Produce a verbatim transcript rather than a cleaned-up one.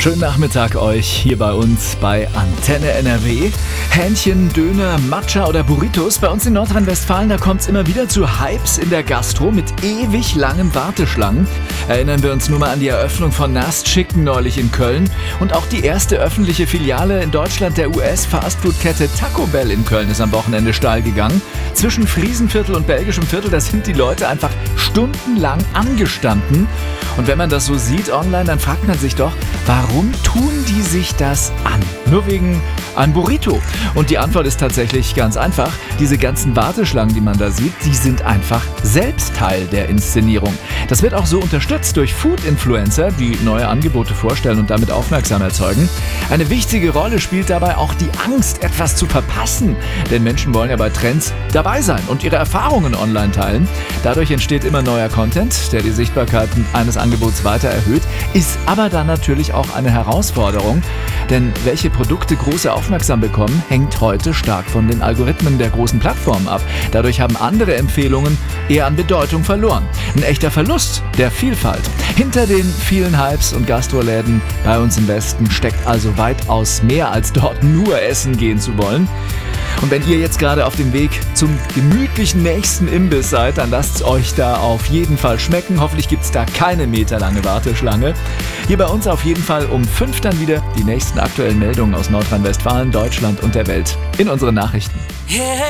Schönen Nachmittag euch hier bei uns bei Antenne N R W. Hähnchen, Döner, Matcha oder Burritos. Bei uns in Nordrhein-Westfalen, da kommt es immer wieder zu Hypes in der Gastro mit ewig langen Warteschlangen. Erinnern wir uns nur mal an die Eröffnung von Nast Chicken neulich in Köln. Und auch die erste öffentliche Filiale in Deutschland der U S-Fastfood-Kette Taco Bell in Köln ist am Wochenende steil gegangen. Zwischen Friesenviertel und Belgischem Viertel, da sind die Leute einfach stundenlang angestanden. Und wenn man das so sieht online, dann fragt man sich doch, warum tun die sich das an? Nur wegen einem Burrito. Und die Antwort ist tatsächlich ganz einfach. Diese ganzen Warteschlangen, die man da sieht, die sind einfach selbst Teil der Inszenierung. Das wird auch so unterstützt durch Food-Influencer, die neue Angebote vorstellen und damit aufmerksam erzeugen. Eine wichtige Rolle spielt dabei auch die Angst, etwas zu verpassen. Denn Menschen wollen ja bei Trends dabei sein und ihre Erfahrungen online teilen. Dadurch entsteht immer neuer Content, der die Sichtbarkeiten eines Angebots weiter erhöht, ist aber dann natürlich auch eine Herausforderung. Denn welche Produkte große Aufmerksamkeit bekommen, hängt heute stark von den Algorithmen der großen Plattformen ab. Dadurch haben andere Empfehlungen eher an Bedeutung verloren. Ein echter Verlust der Vielfalt. Hinter den vielen Hypes und Gastroläden bei uns im Westen steckt also weitaus mehr, als dort nur essen gehen zu wollen. Und wenn ihr jetzt gerade auf dem Weg zum gemütlichen nächsten Imbiss seid, dann lasst es euch da auf jeden Fall schmecken. Hoffentlich gibt es da keine meterlange Warteschlange. Hier bei uns auf jeden Fall um fünf dann wieder die nächsten aktuellen Meldungen aus Nordrhein-Westfalen, Deutschland und der Welt in unseren Nachrichten.